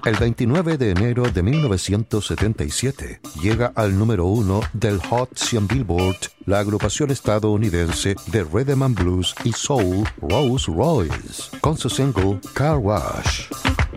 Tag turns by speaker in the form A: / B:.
A: El 29 de enero de 1977 llega al número 1 del Hot 100 Billboard la agrupación estadounidense de Rhythm and Blues y Soul Rolls Royce con su single Car Wash.